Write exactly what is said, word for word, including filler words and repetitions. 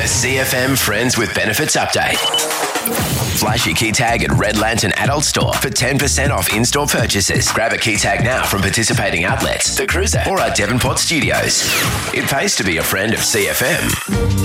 A C F M Friends with Benefits update. Flash your key tag at Red Lantern Adult Store for ten percent off in-store purchases. Grab a key tag now from participating outlets, The Cruiser or our Devonport studios. It pays to be a friend of C F M.